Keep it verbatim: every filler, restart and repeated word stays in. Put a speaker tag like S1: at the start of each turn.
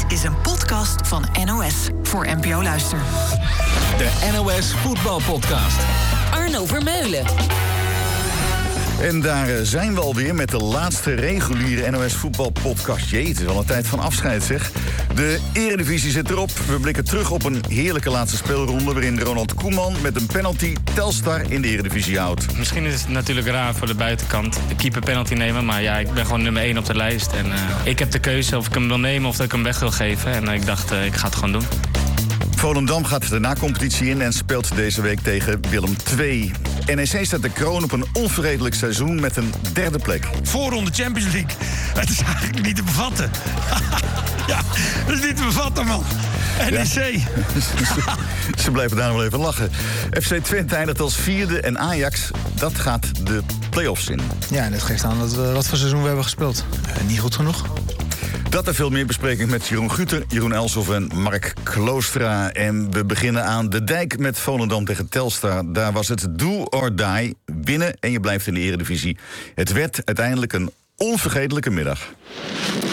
S1: is een podcast van N O S voor N P O Luister.
S2: De N O S Voetbalpodcast.
S3: Arno Vermeulen.
S4: En daar zijn we alweer met de laatste reguliere N O S voetbalpodcast. Jee, het is al een tijd van afscheid, zeg. De Eredivisie zit erop. We blikken terug op een heerlijke laatste speelronde waarin Ronald Koeman met een penalty Telstar in de Eredivisie houdt.
S5: Misschien is het natuurlijk raar voor de buitenkant de keeper penalty nemen. Maar ja, ik ben gewoon nummer één op de lijst. En uh, ik heb de keuze of ik hem wil nemen of dat ik hem weg wil geven. En uh, ik dacht, uh, ik ga het gewoon doen.
S4: Volendam gaat de na-competitie in en speelt deze week tegen Willem twee. N E C staat de kroon op een onverredelijk seizoen met een derde plek.
S6: Voorronde Champions League. Het is eigenlijk niet te bevatten. Ja, dat is niet te bevatten, man. N E C.
S4: Ja. Ze blijven daar nog wel even lachen. F C Twente eindigt als vierde en Ajax, dat gaat de play-offs in.
S7: Ja, en het geeft aan dat we, wat voor seizoen we hebben gespeeld. Uh, niet goed genoeg.
S4: Dat en veel meer bespreek ik met Jeroen Guter, Jeroen Elshoff en Mark Kloostra. En we beginnen aan de dijk met Volendam tegen Telstar. Daar was het do or die, winnen en je blijft in de Eredivisie. Het werd uiteindelijk een onvergetelijke middag.